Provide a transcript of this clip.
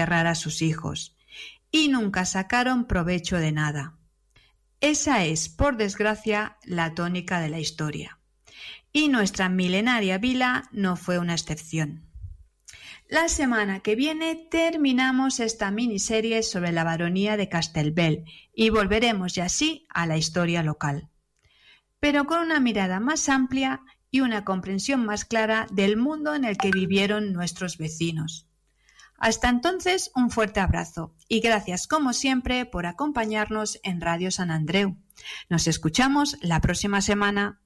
enterrar a sus hijos, y nunca sacaron provecho de nada. Esa es, por desgracia, la tónica de la historia. Y nuestra milenaria vila no fue una excepción. La semana que viene terminamos esta miniserie sobre la baronía de Castelbell y volveremos ya sí a la historia local, pero con una mirada más amplia y una comprensión más clara del mundo en el que vivieron nuestros vecinos. Hasta entonces, un fuerte abrazo y gracias como siempre por acompañarnos en Radio Sant Andreu. Nos escuchamos la próxima semana.